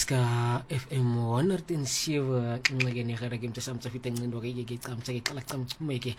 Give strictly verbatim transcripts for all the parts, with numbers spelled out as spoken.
Ska F M honderd en sewe ngegenegara ke mtsamtsa fiteng ndo ke ke tsamtsa ke qala tsamtsa ke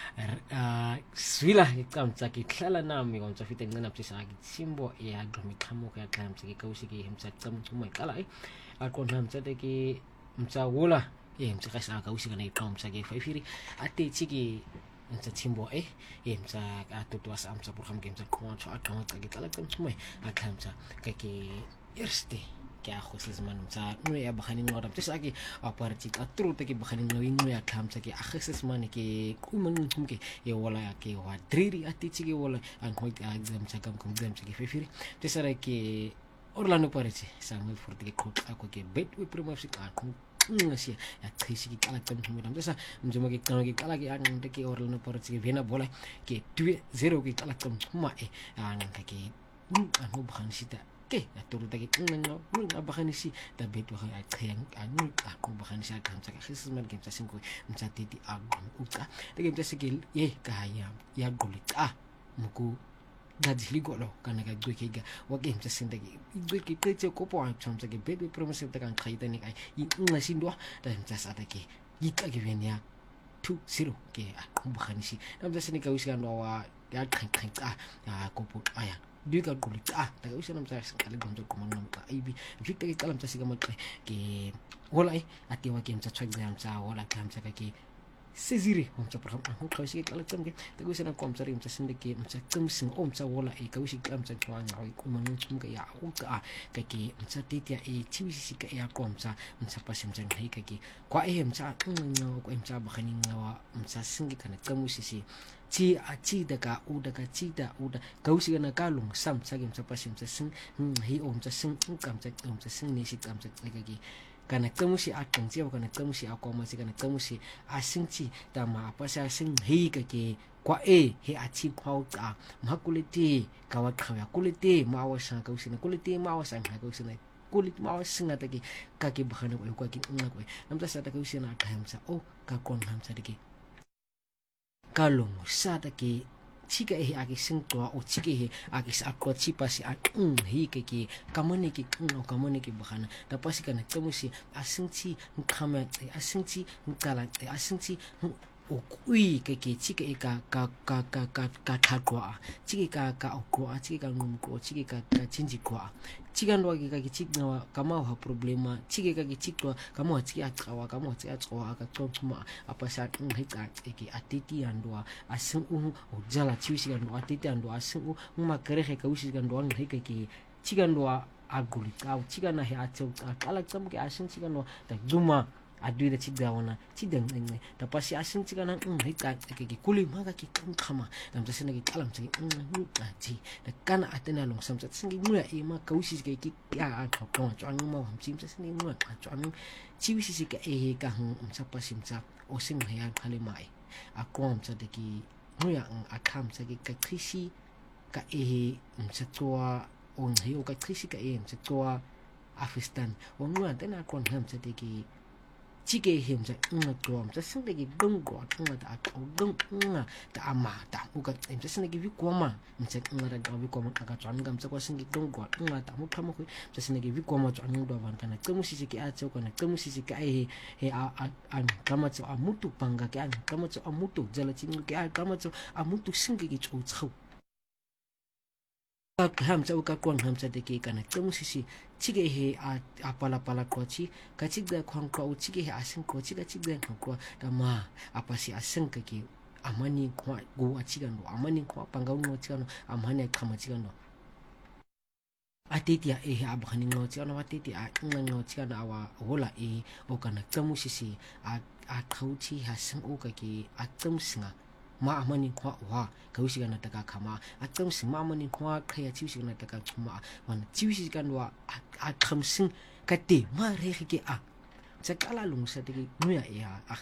uh swila ke tsamtsa ke hlala nami ko mtsa fiteng ngena psisa ke simbo ya gqami qhamuka ya tsamtsa ke kausi ke mtsa tsamtsa mai qala ai akona mtsa te ke mtsa wola ye mtsa ka sa kausi kana iqamtsa ke fifiri ate tsiki mtsa timbo eh ye mtsa atotwa sa mtsa program ke mtsa qhwatsho aqama ke qala tsamtsa mai akhamtsa ke ke erste ke a go sesman mtsa no ya bagani ngora mtsa ke aparti ka truta ke bagani no ino ya khamtsa ke a gesesman ke kuman mtsuke ye wala ya ke wa driri atitsi ke wala an ho ka exam tsa kam kom exam ke fefiri mtsa ke Orlando Pirates sa mo forte ke khotla ko ke bet we primo fsi ka ko ngasi ya tsisi ke kala tsamtsa mo mtsa mjemo ke kana ke kala ke an ke Orlando Pirates ke vena bola ke two zero ke kala tsamtsa ma e an ka ke an ho bagani sita ke ya turuta ke nno nno baganisi ta beto ga a qheng a nno ka go baganisi a khamtsa ka gesesman ke mtsa senko mtsa teti a go uka te ke mtsa sekele ye ka ya ya golita muku gadzi ligolo kana ka gqweke ga wa ke mtsa senda ke gqweke tetse kopo a tsamtsa ke beto promise ta kan khaita ni kai inga sindwa ta mtsa sa ta ke yika ke venia two zero ke a go baganisi ta mtsa sene ka usika ndo wa ya qheng qheng a kopo aya di ka golita ta ka usana mtsa sekale gonzo komana mtsa ibi victor ke kala mtsa sika maqe ke hola ai ate wa ke mtsa tswagza mtsa hola ka mtsa ka ke sezire mtsa program ho khawisi ke kala tsamke ta ka usana kom mtsa ri mtsa sinde ke mtsa tsamsing o mtsa hola ai ka usi ka mtsa tswanga ai komana tsumka ya o ka ka ke mtsa tetia e tshibisi ka ya kom mtsa mtsa pasi mtsa ngai ka ke kwa e mtsa nno kwa mtsa bagani ngawa mtsa singi kana tsamusisi ti a ti daga u daga ti da u da kausi kana kalung sam sa ke mtsa pasi mtsa sing hi o mtsa sing ka mtsa mtsa sing ni si ka mtsa ka ke kana tsamusi a tantsi o kana tsamusi a kwa masi kana tsamusi a singti ta ma pasa sing hi ka ke kwa e he a ti khwa ka makulete ka wa khwa kulete ma wa sa kausi na kulete ma wa sa ka kausi na kulit ma wa singa ta ke ka ke bagana ko kwa ke nna ko namtsa sa ta kausi na ka mtsa o ka kon namtsa de ke kalong sa ta ke chika e ake singtwa o chike he ake sa ko chipasi a hi ke ke kamane ke no kamane ke bagana ta pasi kana tsamusi a singti nkhama a singti nkala a singti o kui ke ke chike e ka ka ka ka ka ka thaqwa chike ka ka o ko a chike ka ngumko chike ka ka chinji kwa chika ndo ke ka ke chikwa kama ha problema chike ka ke chikwa kama wa chike a qawa kama wa chike a qawa ka tsoma apa sa ngi ka ke atiti andwa a sing u o jala chiwisi ka ndo atiti andwa a sing u ma kerege ka usi ka ndo ngi ke ke chika ndo a gulita chika na he a tso kala tsam ke a sing chika ndo ta juma adui da chida wana chida ngene ta pasi asin chika na ngi ka ke ke kuli ma ka ke khama nam tsa sene ke kalam tsa ngi ka ji da kana atena long sam tsa singi mu ya e ma ka usi ke ke ya a ka ka tswa ngi ma ham sim tsa sene mu ka tswa ngi chi usi ke e ka hu um tsa pasi mtsa o sing ya khale mai a kom tsa de ki mu ya a kham tsa ke ka khisi ka e mtsa tswa o ngi o ka khisi ka e mtsa tswa afistan o ngwa tena kon ham tsa de ki chike him sa nga tom sa sinde gi gongo nga ta ko gong nga ta ama ta u ka em sa sinde gi vi koma mtse nga da vi koma ka tswan nga mtse kwa singi gongo nga ta mu khama ko sa sinde gi vi koma tswan ndo ban kana tsemusi ke a tse ko na tsemusi ke ai he a a kama tse a mutu panga ke a kama tse a mutu jala tsin ke a kama tse a mutu singi gi tsu tsau ka hamtsa o ka kon hamtsa de ke kana tsemusisi chike he a apala pala kochi ka chigda khong ko chike he asin ko chika chigda ko da ma apasi asin ka ke amani kwa go a chika no amani kwa panga no chika no amani khama chika no atiti e ha abani no chika no atiti a no chika na wa hola e o kana tsemusisi a a khauchi hasin o ka ke a tsemsinga ma amani kwa wa ka usi kana taka khama a tsamsi ma amani kwa khaya chiusi kana taka chuma wan chiusi kana a khamsing ka te ma re ke a tsa kala lung sa te mu ya ya a